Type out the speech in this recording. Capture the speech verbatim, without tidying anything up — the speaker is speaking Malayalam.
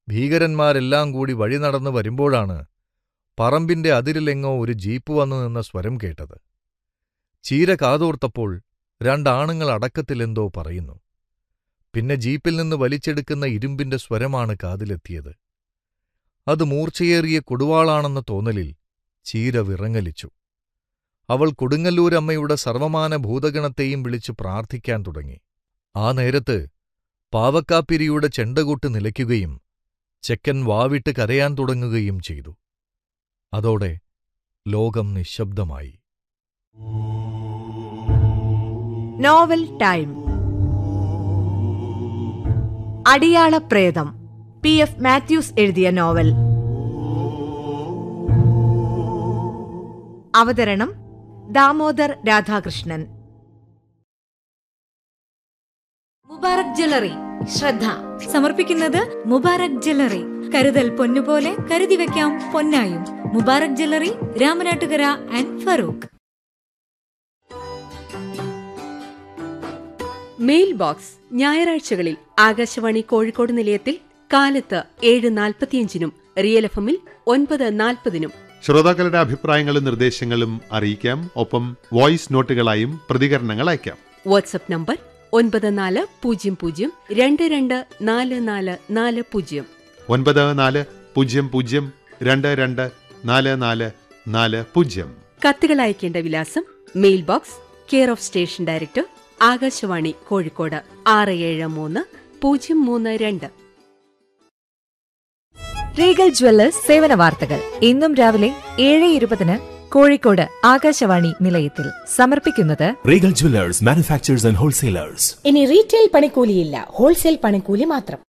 ഭീകരന്മാരെല്ലാം കൂടി വഴി നടന്നു വരുമ്പോഴാണ് പറമ്പിന്റെ അതിരിലെങ്ങോ ഒരു ജീപ്പ് വന്നു നിന്ന സ്വരം കേട്ടത്. ചീര കാതോർത്തപ്പോൾ രണ്ടാണുങ്ങൾ അടക്കത്തിലെന്തോ പറയുന്നു. പിന്നെ ജീപ്പിൽ നിന്ന് വലിച്ചെടുക്കുന്ന ഇരുമ്പിന്റെ സ്വരമാണ് കാതിലെത്തിയത്. അത് മൂർച്ചയേറിയ കൊടുവാളാണെന്ന തോന്നലിൽ ചീര വിറങ്ങലിച്ചു. അവൾ കൊടുങ്ങല്ലൂരമ്മയുടെ സർവമാന ഭൂതഗണത്തെയും വിളിച്ചു പ്രാർത്ഥിക്കാൻ തുടങ്ങി. ആ നേരത്ത് പാവക്കാപ്പിരിയുടെ ചെണ്ടകൂട്ട് നിലയ്ക്കുകയും ചെക്കൻ വാവിട്ട് കരയാൻ തുടങ്ങുകയും ചെയ്തു. അതോടെ ലോകം നിശ്ശബ്ദമായി. Novel time. അടിയാളപ്രേതം, P F Mathews എഴുതിയ നോവൽ. അവതരണം ദാമോദർ രാധാകൃഷ്ണൻ. മുബാറക് ജ്വല്ലറി ശ്രദ്ധ സമർപ്പിക്കുന്നത് മുബാറക് ജ്വല്ലറി. കരുതൽ പൊന്നുപോലെ കരുതി വെക്കാം പൊന്നായും. Mubarak jewellery, Ramanattukara and Farooq. Mail box ഞായറാഴ്ചകളിൽ ആകാശവാണി കോഴിക്കോട് നിലയത്തിൽ കാലത്ത് ഏഴ് നാൽപ്പത്തിയഞ്ചിനും റിയൽ എഫ് എമ്മിൽ ഒൻപത് നാൽപ്പതിനും. ശ്രോതാക്കളുടെ അഭിപ്രായങ്ങളും നിർദ്ദേശങ്ങളും അറിയിക്കാം. ഒപ്പം വോയിസ് നോട്ടുകളായും പ്രതികരണങ്ങൾ അയക്കാം. വാട്സ്ആപ്പ് നമ്പർ ഒൻപത് നാല് പൂജ്യം പൂജ്യം രണ്ട് രണ്ട് നാല് നാല് നാല് പൂജ്യം ഒൻപത് നാല് പൂജ്യം പൂജ്യം രണ്ട് രണ്ട് നാല് നാല് നാല് പൂജ്യം. കത്തുകൾ അയക്കേണ്ട വിലാസം: mail box, care of station director, Akashvani Kozhikode ആറ് ഏഴ് മൂന്ന് പൂജ്യം മൂന്ന് രണ്ട്. റീഗൽ ജ്വല്ലേഴ്സ് സേവന വാർത്തകൾ ഇന്നും രാവിലെ ഏഴ് ഇരുപതിന് കോഴിക്കോട് ആകാശവാണി നിലയത്തിൽ സമർപ്പിക്കുന്നത് Regal Jewellers, manufacturers and wholesalers. ഇനി റീറ്റെയിൽ പണിക്കൂലിയില്ല, ഹോൾസെയിൽ പണിക്കൂലി മാത്രം.